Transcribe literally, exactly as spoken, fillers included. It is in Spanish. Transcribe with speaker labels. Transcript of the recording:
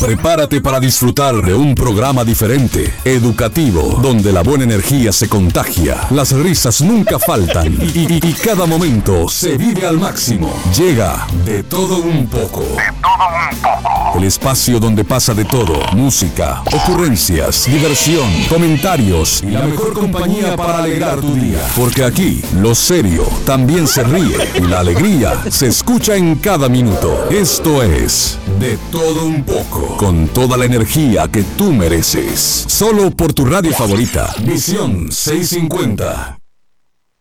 Speaker 1: Prepárate para disfrutar de un programa diferente, educativo, donde la buena energía se contagia, las risas nunca faltan y, y- y cada momento se vive al máximo. Llega De Todo Un Poco. De Todo Un Poco. El espacio donde pasa de todo: música, ocurrencias, diversión, comentarios y la mejor compañía para alegrar tu día. Porque aquí lo serio también se ríe y la alegría se escucha en cada minuto. Esto es De Todo Un Poco, con toda la energía que tú mereces. Solo por tu radio favorita, Visión seiscientos cincuenta.